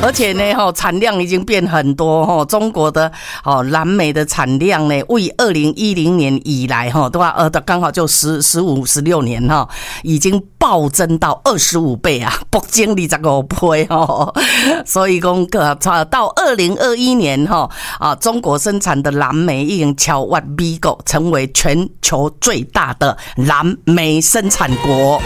而且呢，产量已经变很多，中国的蓝莓的产量呢，为2010年以来对吧？刚好就15、16年已经暴增到25倍啊，暴增25倍所以讲到2021年中国生产的蓝莓已经超越美国，成为全球最大的蓝莓生产国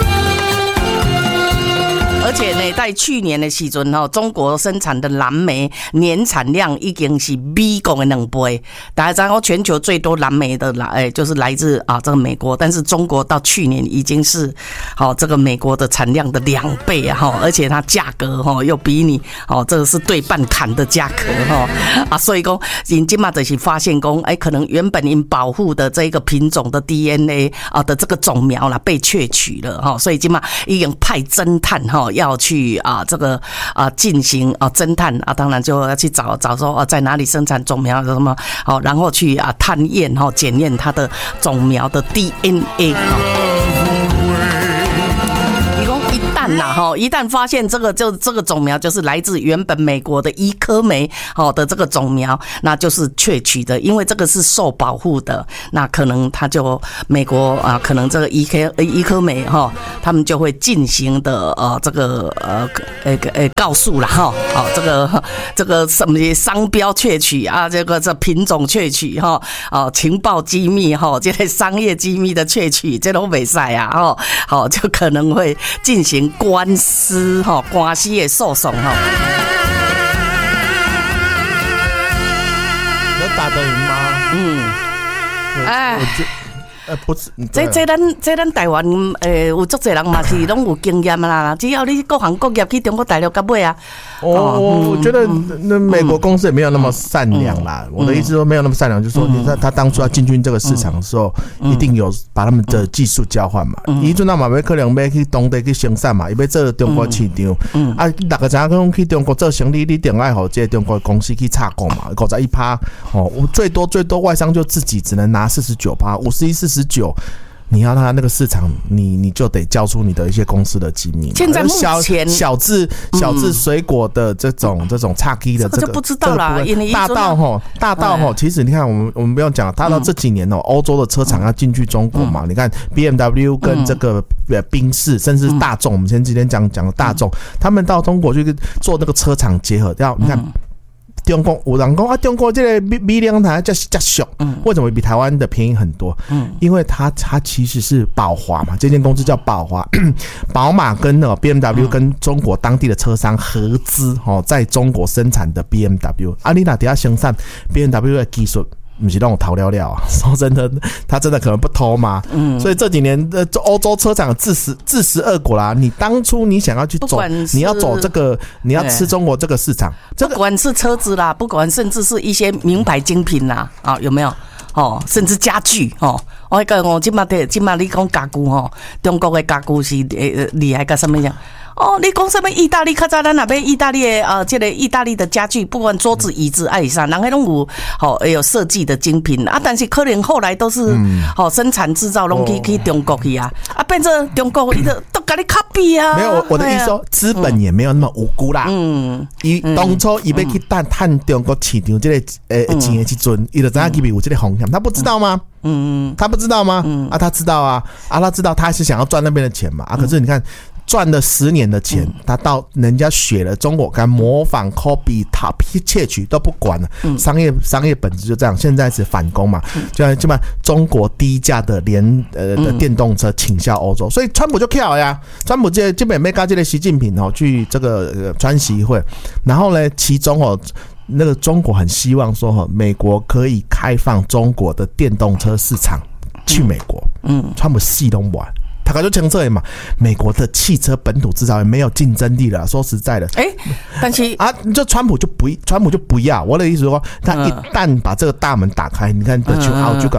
而且呢，在去年的时候中国生产的蓝莓年产量已经是美国的2倍。大家知道全球最多蓝莓的就是来自这个美国，但是中国到去年已经是这个美国的产量的2倍而且它价格又比你这个是对半砍的价格所以说现在就是发现说可能原本因保护的这个品种的 DNA 的这个种苗啦被窃取了所以现在已经派侦探要去这个进行侦探当然就要去找说在哪里生产种苗什么然后去探验检验它的种苗的 DNA一旦发现这个种苗就是来自原本美国的伊科梅的这个种苗，那就是窃取的，因为这个是受保护的，那可能他就美国可能这个伊科梅他们就会进行的这个告诉啦这个什么商标窃取这品种窃取情报机密这些商业机密的窃取，这都没使就可能会进行官司的诉讼能打得赢吗？不是， 这咱台湾有足侪人嘛是拢有经验啦，只要你各行各业去中国大陆到尾我觉得那美国公司也没有那么善良啦。我的意思说没有那么善良，就是说他当初要进军这个市场的时候，一定有把他们的技术交换嘛。以前嘛要可能要去当地去生产嘛，伊要做中国市场。大家知影讲去中国做生意，你一定要互这中国公司去插股嘛，51%最多外商就自己只能拿49%，51、49%。你要他那个市场，你就得交出你的一些公司的机密。 现在目前小至水果的这种插基的这个就不知道啦。 大到其实你看我们不用讲，大到这几年欧洲的车厂要进去中国嘛，你看 BMW 跟这个宾士，甚至大众，我们前几天讲的大众，他们到中国去做那个车厂结合，你看。中国有人说中国这个米量台叫俗，为什么比台湾的便宜很多？因为它其实是宝华嘛，这间公司叫宝华，宝马跟BMW 跟中国当地的车商合资在中国生产的 BMW， 你哪底下生产 BMW 的技术？不是让我逃了说真的，他真的可能不偷嘛。所以这几年的欧洲车厂自食恶果啦。你当初你想要去走，你要走这个，你要吃中国这个市场， 不管是车子啦，不管甚至是一些名牌精品啦，有没有？甚至家具我讲今嘛你讲家具中国的家具是厉害到什么样？你讲什么意大利？较早咱那边意大利的这个意大利的家具，不管桌子、椅子、爱啥，人家拢有设计的精品但是可能后来都是生产制造拢去中国去变成中国伊都给你 copy 没有，我的意思说，资本也没有那么无辜啦。当初伊要去探中国市场这个钱的时阵，伊就知影这边有这个风险，他不知道吗？他不知道吗？他知道啊，他知道他还是想要赚那边的钱嘛可是你看。赚了10年的钱，他到人家学了中国，敢模仿 copy 窃取都不管了。商业本质就这样，现在是反攻嘛，就基本上中国低价的的电动车倾销欧洲，所以川普就跳呀，川普基本没跟这个习近平去这个川习会，然后呢，其中那个中国很希望说美国可以开放中国的电动车市场去美国，川普戏都玩。他就清楚嘛，美国的汽车本土制造也没有竞争力了。说实在的， 但是就川普就不要。我的意思说，他一旦把这个大门打开，你看就赶快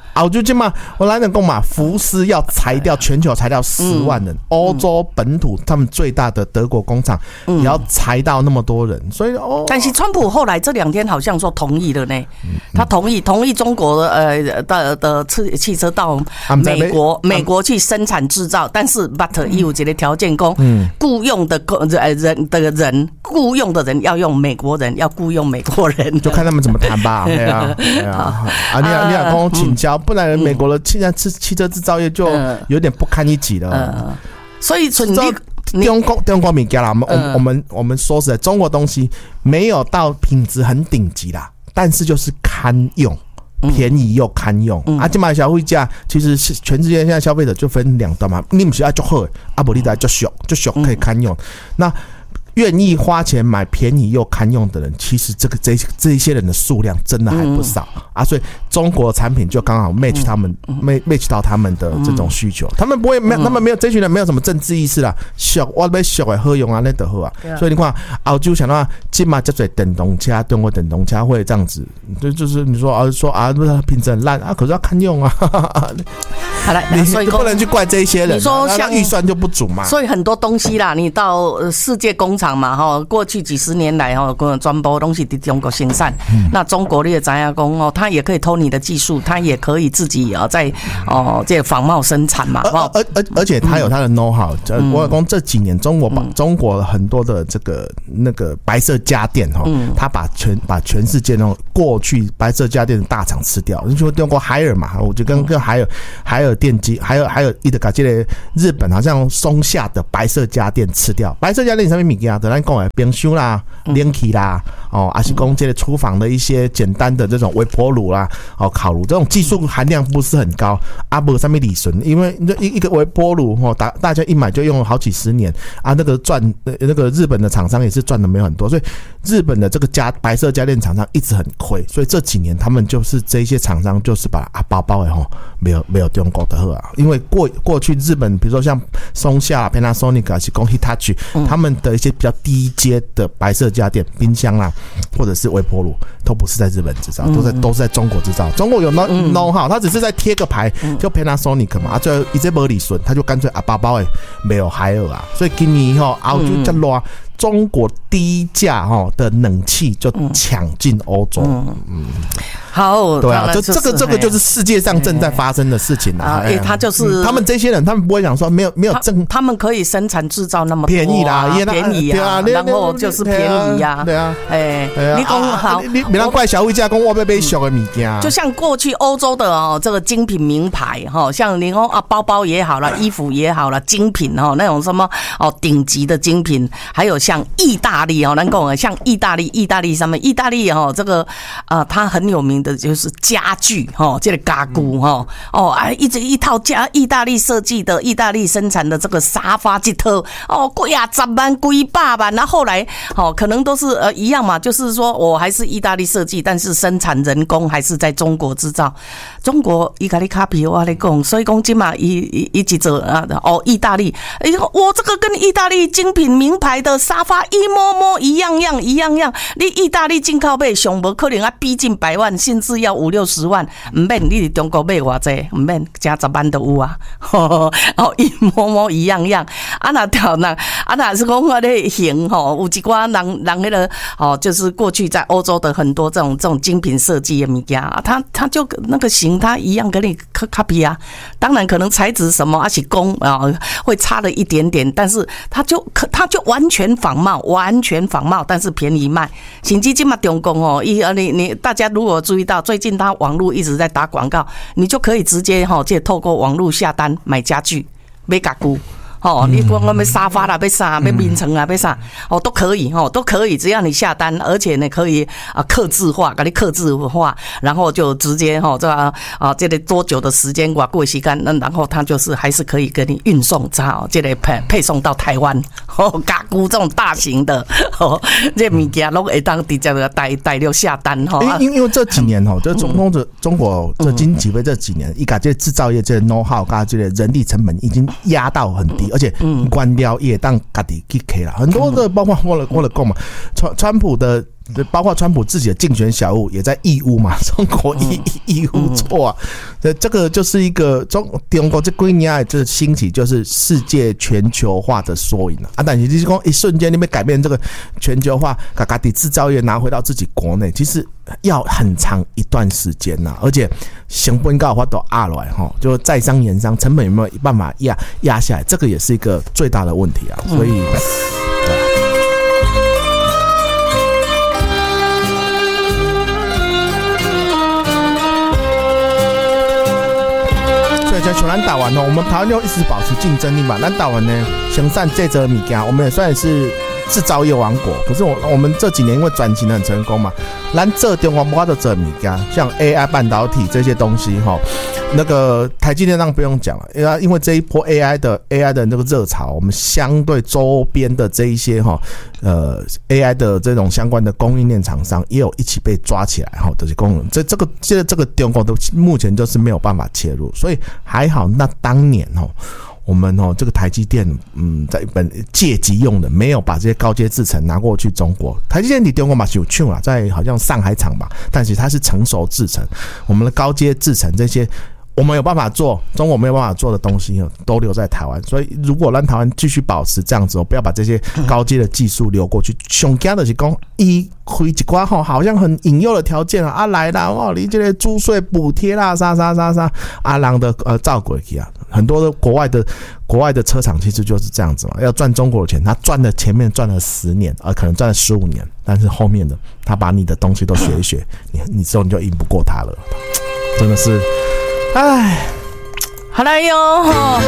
我就这么，我来讲嘛，福斯要裁掉全球裁掉10万人，欧洲本土他们最大的德国工厂也要裁到那么多人，所以但是川普后来这2天好像说同意了呢，他同意中国的汽车到美国去生产制造，但是 but 有一个条件讲，雇佣的人雇佣的人要用美国人，要雇佣美国人， 就看他们怎么谈吧。对啊，你要跟我请教，不然美国的现在汽车制造业就有点不堪一击了。 所以中国物件啦，我们说实在，中国东西没有到品质很顶级啦，但是就是堪用。便宜又堪用，这买消费价其实是全世界现在消费者就分2端嘛，你不是爱就好，不然就俗可以堪用。那愿意花钱买便宜又堪用的人，其实这一些人的数量真的还不少所以中国产品就刚好 match 到他们的这种需求，他们不会他们没有这群人没有什么政治意识啦，我要俗的好用那就好所以你看澳洲想到今嘛这电动车，中国电动车会这样子，就是你说品质很烂可是要堪用好了， 你不能去怪这些人，你说像预算就不足嘛， 所以很多东西啦，你到世界工厂嘛过去几十年来全部东西在中国生产，那中国你也知道说他也可以偷你的技术，他也可以自己在这仿冒生产嘛， 而且他有他的 know how。我讲这几年中国很多的那个白色家电他把全世界过去白色家电的大厂吃掉，你就用过海尔嘛，我就跟海尔电机，还有一直把这个日本好像松下的白色家电吃掉，白色家电上面物件。咱讲的冰箱啦、冷气啦，还是讲这个厨房的一些简单的这种微波炉啦、烤炉，这种技术含量不是很高，没什么利润，因为一个微波炉大家一买就用了好几十年那个日本的厂商也是赚的没有很多，所以日本的这个白色家电厂商一直很亏，所以这几年他们就是这些厂商就是把包没有中国的好因为过去日本比如说像松下、Panasonic 还是讲 Hitachi，他们的一些比较低阶的白色家电、冰箱啦，或者是微波炉，都不是在日本制造，都是在中国制造。中国有 know how， 他只是在贴个牌，就 Panasonic 嘛，最后一直没利润，他就干脆包包没有海尔所以今年澳洲就乱。中国低价的冷气就抢进欧洲， 好， 对啊，这个就是世界上正在发生的事情他就是他们这些人，他们不会讲说没有他们可以生产制造那么多便宜啦， 便宜然后就是便宜对啊， 你讲好， 你不要怪消费者讲我要买俗的物件， 就像过去欧洲的这个精品名牌像你说包包也好了，衣服也好了，精品那种什么顶级的精品，还有像意大利咱讲像意大利上面，意大利这个它很有名的就是家具这个家具一套意大利设计的、意大利生产的这个沙发一套贵10万、贵100万，然后后来可能都是一样嘛，就是说我还是意大利设计，但是生产人工还是在中国制造。中国伊跟你 copy 我跟你讲，所以讲今嘛一直做意大利，我这个跟意大利精品名牌的沙发一模一样，你意大利进口买上无可能逼近100万，甚至要50-60万，唔免你伫中国买偌济，唔免加10万都有一模一样那条那是讲我咧型有一寡人迄个就是过去在欧洲的很多这种精品设计的物件他就那个型他一样跟你 copy 当然可能材质什么是工会差了一点点，但是他就完全仿冒，但是便宜卖。甚至今嘛中国你大家如果注意到，最近他网络一直在打广告，你就可以直接透过网络下单买家具、买家具。你讲我们沙发啦，要啥，要眠床啊，要啥，都可以，只要你下单，而且呢可以客制化，给你客制化，然后就直接这个多久的时间，过时间，然后他就是还是可以给你运送，这个配送到台湾，家具这种大型的，这物件都会当直接带了下单因为这几年这中国这经济这几年，一个这制造业这 know how 跟这个人力成本已经压到很低。而且官僚也当自己去 K 了，很多的包括我的讲嘛，川普的包括川普自己的竞选小物也在义乌嘛，中国义乌错啊，这个就是一个中国这几年就是兴起，就是世界全球化的缩影啊。但是就是说一瞬间你们改变这个全球化，把自己制造业拿回到自己国内，其实要很长一段时间呐，而且成本高的话都压来哈，就在商言商，成本有没有办法压下来，这个也是一个最大的问题啊。所以，所以像咱台湾哦，我们台湾就一直保持竞争力嘛。咱台湾呢，生产这则物件，我们也算是制造业王国。可是我们这几年因为转型很成功嘛，咱这中国没法做这物件，像 AI 半导体这些东西哈，那个台积电当然不用讲了，因为这一波 AI 的那个热潮，我们相对周边的这一些AI 的这种相关的供应链厂商也有一起被抓起来哈，这些功能，这个中国都目前就是没有办法切入，所以还好那当年我们这个台积电在借机用的，没有把这些高阶制程拿过去中国。台积电你中国嘛是有抢啦，在好像上海厂吧，但是它是成熟制程，我们的高阶制程这些我们有办法做，中国没有办法做的东西都留在台湾。所以如果让台湾继续保持这样子，不要把这些高阶的技术流过去，上惊的是讲一开一寡好像很引诱的条件啊，来啦你这个租税补贴啦，啥人的照过去啊。很多的国外的车厂其实就是这样子嘛，要赚中国的钱，他前面赚了10年，可能赚了15年，但是后面的他把你的东西都学一学，你之后你就赢不过他了，真的是。唉， 好来哟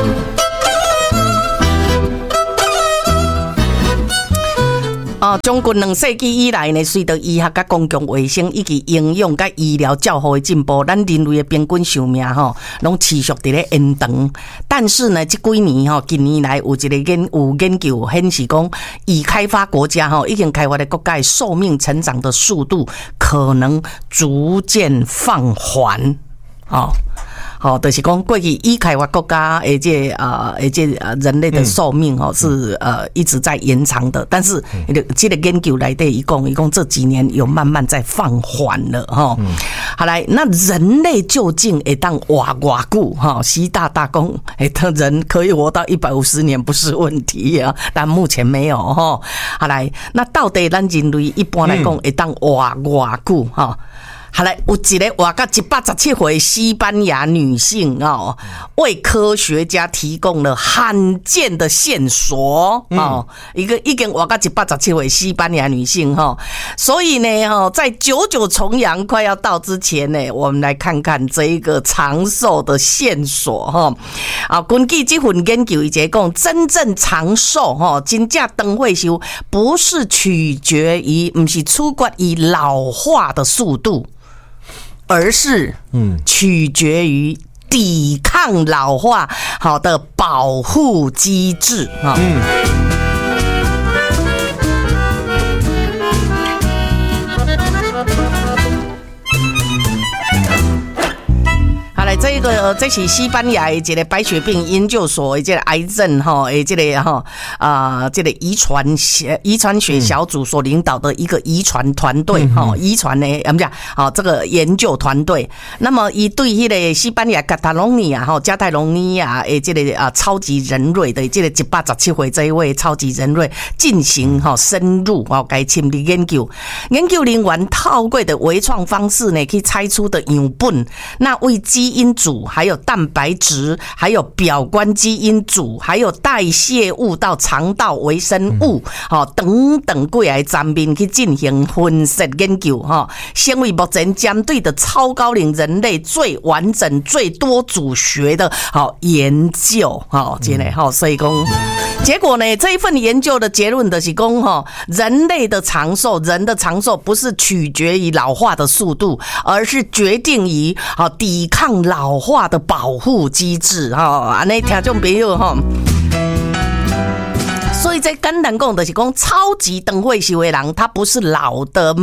中国2世纪以来呢，随着医学甲公共卫生以及营养甲医疗照护的进步，咱人类的平均寿命拢持续伫咧延长。但是呢，这几年近年来有研究显示讲，已开发国家已经开发的国家的寿命成长的速度可能逐渐放缓。就是讲过去已开发国家的这人类的寿命是一直在延长的，但是这个研究来的一共这几年有慢慢在放缓了好来，那人类究竟会当活多久习大大讲人可以活到150年不是问题啊，但目前没有好来，那到底咱人类一般来讲会当活多久好来，有一个活到117岁西班牙女性为科学家提供了罕见的线索一个已经活到117岁西班牙女性所以呢在99重阳快要到之前呢，我们来看看这一个长寿的线索根据这份研究，伊讲真正长寿真正长岁数不是取决于老化的速度，而是取决于抵抗老化的保护机制这是西班牙的这个白血病研究所的这个癌症这个遗传学小组所领导的一个遗传团队遗传的这个研究团队。那么伊对迄个西班牙加泰隆尼亚加泰隆尼亚的这个超级人类的这个117岁这一位超级人类进行深入该深入研究。研究人员透过的微创方式呢，去猜出的样本，那为基因组还有蛋白质还有表观基因组还有代谢物到肠道微生物等等几个层面去进行分析研究成为目前针对的超高龄人类最完整最多组学的研究真的所以说结果呢，这一份研究的结论就是说人类的长寿，人的长寿不是取决于老化的速度，而是决定于抵抗老化的保护机制这样听众朋友所以这简单讲就是说超级长岁数的人他不是老的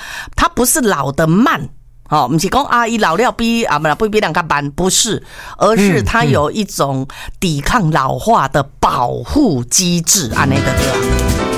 慢不是说伊老了比人较慢，不是，而是他有一种抵抗老化的保护机制，安尼就对了。